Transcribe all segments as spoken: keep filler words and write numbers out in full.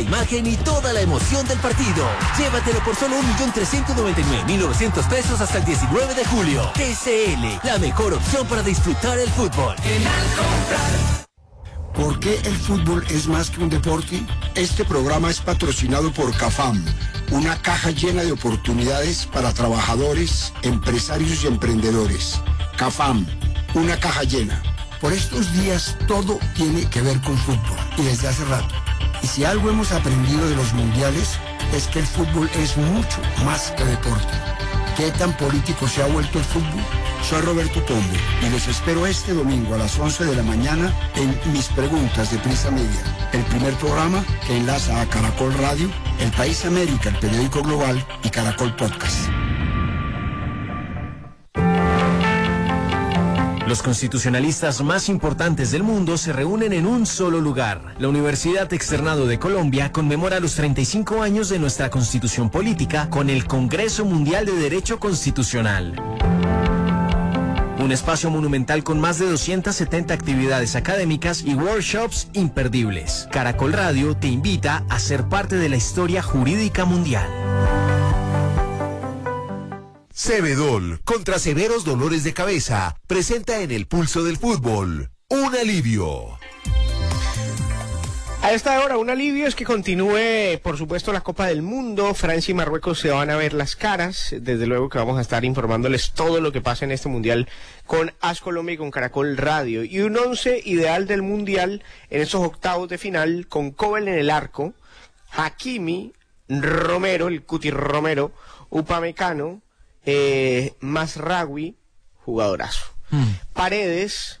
imagen y toda la emoción del partido. Llévatelo por solo un millón trescientos noventa y nueve mil novecientos pesos hasta el diecinueve de julio. T C L, la mejor opción para disfrutar el fútbol. ¿Por qué el fútbol es más que un deporte? Este programa es patrocinado por CAFAM, una caja llena de oportunidades para trabajadores, empresarios y emprendedores. CAFAM, una caja llena. Por estos días todo tiene que ver con fútbol, y desde hace rato. Y si algo hemos aprendido de los mundiales, es que el fútbol es mucho más que deporte. ¿Qué tan político se ha vuelto el fútbol? Soy Roberto Pombo y los espero este domingo a las once de la mañana en Mis Preguntas de Prisa Media, el primer programa que enlaza a Caracol Radio, El País América, el periódico global, y Caracol Podcast. Los constitucionalistas más importantes del mundo se reúnen en un solo lugar. La Universidad Externado de Colombia conmemora los treinta y cinco años de nuestra Constitución Política con el Congreso Mundial de Derecho Constitucional. Un espacio monumental con más de doscientas setenta actividades académicas y workshops imperdibles. Caracol Radio te invita a ser parte de la historia jurídica mundial. Cebedol, contra severos dolores de cabeza, presenta en el pulso del fútbol un alivio. A esta hora, un alivio es que continúe, por supuesto, la Copa del Mundo. Francia y Marruecos se van a ver las caras. Desde luego que vamos a estar informándoles todo lo que pasa en este Mundial con As Colombia y con Caracol Radio. Y un once ideal del Mundial en estos octavos de final, con Kobel en el arco, Hakimi, Romero, el Cuti Romero, Upamecano, eh, Mazraoui, jugadorazo, mm. Paredes,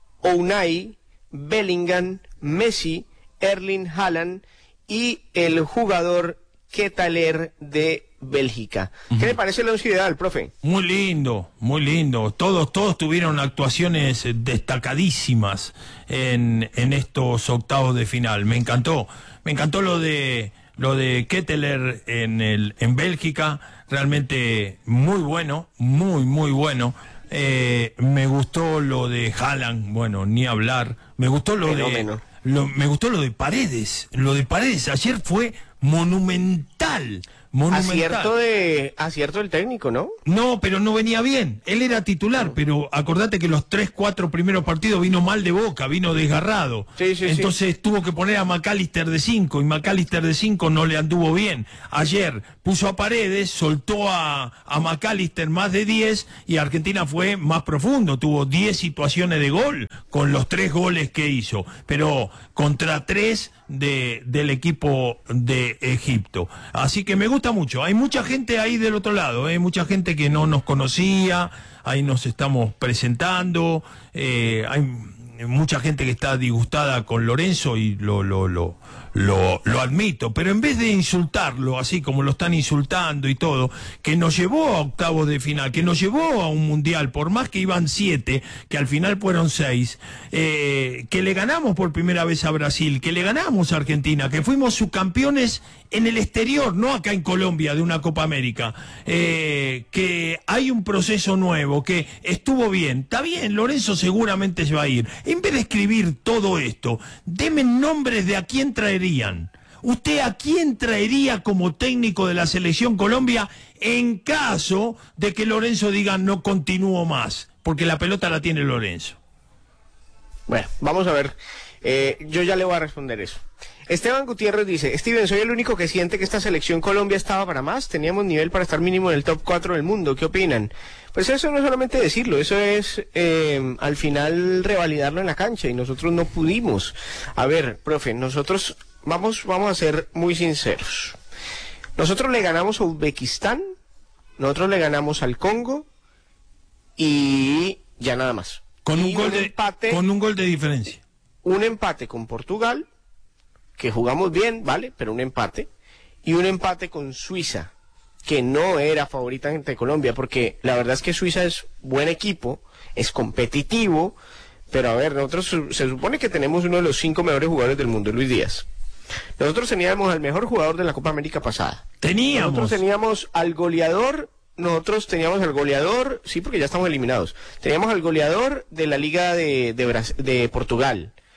Unai, Bellingham, Messi, Erling Haaland y el jugador Ketaler de Bélgica. ¿Qué uh-huh. le parece el once ideal, profe? Muy lindo, muy lindo. Todos, todos tuvieron actuaciones destacadísimas en, en estos octavos de final. Me encantó, me encantó lo de lo de Ketaler en el en Bélgica. Realmente muy bueno, muy muy bueno. Eh, me gustó lo de Haaland, bueno, ni hablar. Me gustó lo Fenómeno. de Lo, me gustó lo de Paredes, lo de Paredes ayer fue monumental, monumental. Acierto de, acierto del técnico, ¿no? No, pero no venía bien, él era titular, no. Pero acordate que los tres, cuatro primeros partidos vino mal de Boca, vino desgarrado. Sí, sí, Entonces sí. tuvo que poner a McAllister de cinco, y McAllister de cinco no le anduvo bien. Ayer puso a Paredes, soltó a, a McAllister más de diez, y Argentina fue más profundo, tuvo diez situaciones de gol, con los tres goles que hizo, pero contra tres de, del equipo de Egipto. Así que me gusta mucho. Hay mucha gente ahí del otro lado, ¿eh? Mucha gente que no nos conocía, ahí nos estamos presentando, eh, hay mucha gente que está disgustada con Lorenzo y lo, lo, lo, lo, lo admito, pero en vez de insultarlo, así como lo están insultando y todo, que nos llevó a octavos de final, que nos llevó a un mundial, por más que iban siete, que al final fueron seis, eh, que le ganamos por primera vez a Brasil, que le ganamos a Argentina, que fuimos subcampeones en el exterior, no acá en Colombia, de una Copa América, eh, que hay un proceso nuevo, que estuvo bien, está bien, Lorenzo seguramente se va a ir. En vez de escribir todo esto, deme nombres de a quién traerían. ¿Usted a quién traería como técnico de la Selección Colombia en caso de que Lorenzo diga no continúo más? Porque la pelota la tiene Lorenzo. Bueno, vamos a ver. Eh, yo ya le voy a responder eso. Esteban Gutiérrez dice: Steven, soy el único que siente que esta Selección Colombia estaba para más. Teníamos nivel para estar mínimo en el top cuatro del mundo. ¿Qué opinan? Pues eso no es solamente decirlo, eso es eh, al final revalidarlo en la cancha, y nosotros no pudimos. A ver, profe, nosotros vamos, vamos a ser muy sinceros. Nosotros le ganamos a Uzbekistán, nosotros le ganamos al Congo y ya nada más. Con un, y gol un de, empate, con un gol de diferencia. Un empate con Portugal, que jugamos bien, ¿vale? Pero un empate. Y un empate con Suiza, que no era favorita ante Colombia, porque la verdad es que Suiza es buen equipo, es competitivo, pero a ver, nosotros se supone que tenemos uno de los cinco mejores jugadores del mundo, Luis Díaz. Nosotros teníamos al mejor jugador de la Copa América pasada. Teníamos. Nosotros teníamos al goleador, nosotros teníamos al goleador, sí, porque ya estamos eliminados. Teníamos al goleador de la Liga de, de, Bras- de Portugal.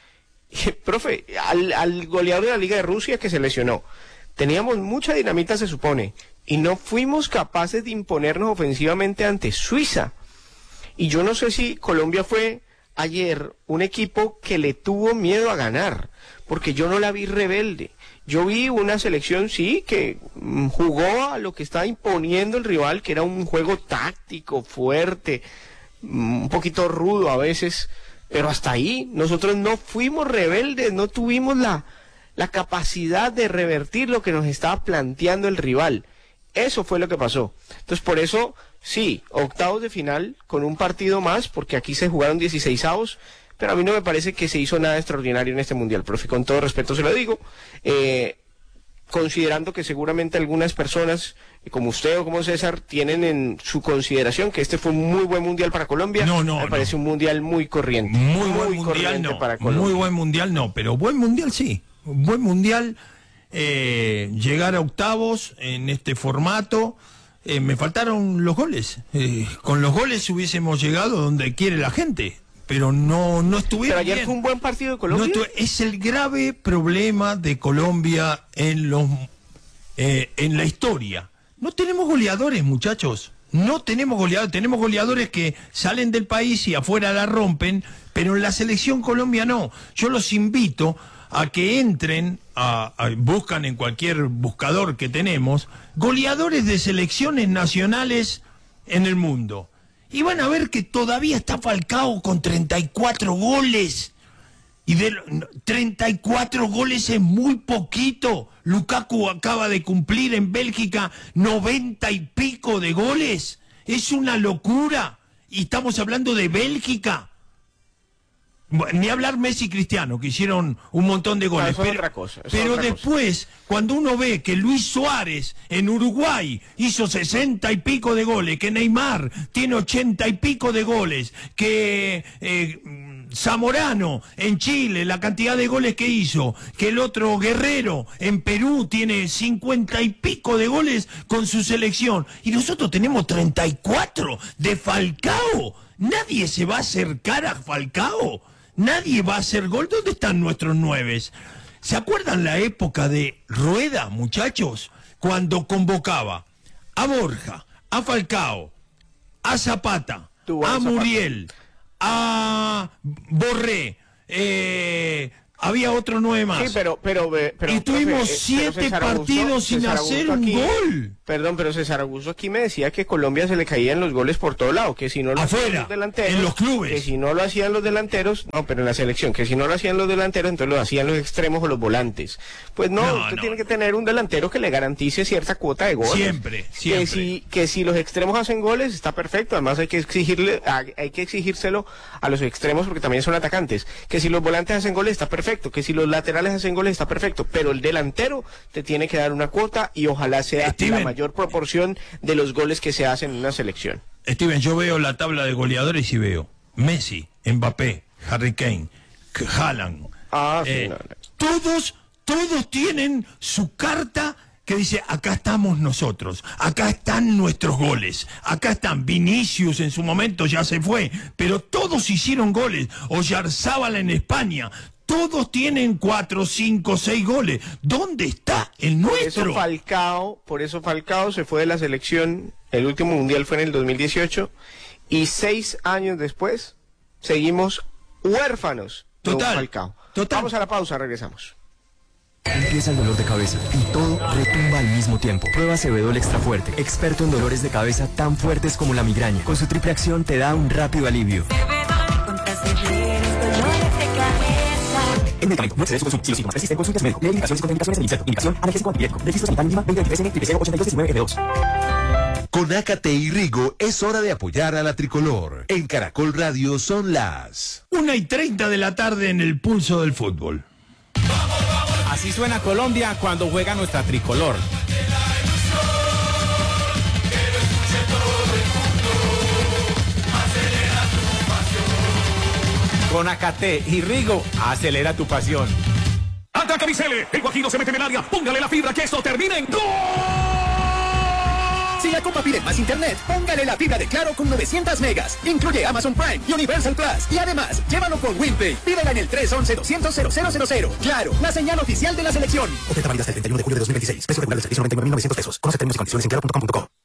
Profe, al, al goleador de la Liga de Rusia que se lesionó, teníamos mucha dinamita, se supone, y no fuimos capaces de imponernos ofensivamente ante Suiza. Y yo no sé si Colombia fue ayer un equipo que le tuvo miedo a ganar, porque yo no la vi rebelde. Yo vi una selección, sí, que mm, jugó a lo que estaba imponiendo el rival, que era un juego táctico, fuerte, mm, un poquito rudo a veces, pero hasta ahí. Nosotros no fuimos rebeldes, no tuvimos la, la capacidad de revertir lo que nos estaba planteando el rival. Eso fue lo que pasó. Entonces, por eso, sí, octavos de final con un partido más, porque aquí se jugaron dieciseisavos, pero a mí no me parece que se hizo nada extraordinario en este Mundial, profe, con todo respeto se lo digo, eh, considerando que seguramente algunas personas, como usted o como César, tienen en su consideración que este fue un muy buen Mundial para Colombia. No, no, me parece no. un Mundial muy corriente. Muy, muy buen Mundial no, para Colombia. muy buen Mundial no, pero buen Mundial sí, buen Mundial, eh, llegar a octavos en este formato. Eh, me faltaron los goles, eh, con los goles hubiésemos llegado donde quiere la gente, pero no, no estuvieron Pero ayer bien. fue un buen partido de Colombia. No estu- es el grave problema de Colombia en los eh, en la historia. No tenemos goleadores, muchachos. No tenemos goleadores. Tenemos goleadores que salen del país y afuera la rompen, pero en la selección Colombia no. Yo los invito a que entren, a, a, buscan en cualquier buscador que tenemos, goleadores de selecciones nacionales en el mundo. Y van a ver que todavía está Falcao con treinta y cuatro goles. Y de treinta y cuatro goles es muy poquito. Lukaku acaba de cumplir en Bélgica noventa y pico de goles. Es una locura. Y estamos hablando de Bélgica. Ni hablar Messi y Cristiano, que hicieron un montón de goles. No, eso es pero otra cosa, eso es pero otra después, cosa. cuando uno ve que Luis Suárez en Uruguay hizo sesenta y pico de goles, que Neymar tiene ochenta y pico de goles, que eh, Zamorano en Chile, la cantidad de goles que hizo, que el otro Guerrero en Perú tiene cincuenta y pico de goles con su selección, y nosotros tenemos treinta y cuatro de Falcao. Nadie se va a acercar a Falcao. Nadie va a hacer gol. ¿Dónde están nuestros nueves? ¿Se acuerdan la época de Rueda, muchachos? Cuando convocaba a Borja, a Falcao, a Zapata, Tuvo a a Zapata. Muriel, a Borré, eh, había otro nueve más. Sí, pero, pero, pero y tuvimos profe, eh, siete pero César Augusto- partidos sin César hacer Augusto un aquí- gol. Perdón, pero César Augusto aquí me decía que Colombia se le caían los goles por todo lado, que si no lo hacían Afuera, los delanteros, en los clubes. que si no lo hacían los delanteros, no, pero en la selección, que si no lo hacían los delanteros, entonces lo hacían los extremos o los volantes. Pues no, No, usted no, tiene no. que tener un delantero que le garantice cierta cuota de goles. Siempre, siempre. Que si, que si los extremos hacen goles, está perfecto, además hay que exigirle, hay que exigírselo a los extremos porque también son atacantes. Que si los volantes hacen goles, está perfecto, que si los laterales hacen goles, está perfecto, pero el delantero te tiene que dar una cuota y ojalá sea Steven. la mayor proporción de los goles que se hacen en una selección. Steven, yo veo la tabla de goleadores y veo Messi, Mbappé, Harry Kane, Haaland. Ah, sí, Eh, no, no. Todos, todos tienen su carta que dice, acá estamos nosotros, acá están nuestros goles, acá están. Vinicius en su momento ya se fue, pero todos hicieron goles. Oyarzábal en España, todos tienen cuatro, cinco, seis goles. ¿Dónde está el Por eso nuestro? Falcao, por eso Falcao se fue de la selección, el último mundial fue en el dos mil dieciocho, y seis años después seguimos huérfanos de un Total, Falcao. total. Vamos a la pausa, regresamos. Empieza el dolor de cabeza y todo retumba al mismo tiempo. Prueba Cebedol Extra Fuerte, experto en dolores de cabeza tan fuertes como la migraña. Con su triple acción te da un rápido alivio. El medicamento no excede su consumo. Si los síntomas persisten, consulte a su médico. Lee indicaciones y contraindicaciones del insecto. Indicación, analgésico antipirético. Registro sanitario encima veinte veintitrés N, triple cero ochenta y dos diecinueve F dos. Con Ácate y Rigo es hora de apoyar a la tricolor. En Caracol Radio son las... Una y treinta de la tarde en el pulso del fútbol. Así suena Colombia cuando juega nuestra tricolor. Con Acate y Rigo, acelera tu pasión. Ataca Vicele, el Guajiro se mete en el área, póngale la fibra que esto termina en gol. Si la copa pide más internet, póngale la fibra de Claro con novecientos megas. Incluye Amazon Prime y Universal Plus. Y además, llévalo con WinPay. Pídela en el tres once doscientos cero cero cero cero. Claro, la señal oficial de la selección. Oferta válida hasta el treinta y uno de julio de dos mil veintiséis. Precio regular del servicio noventa y nueve mil novecientos pesos. Conoce términos y condiciones en claro punto com punto co.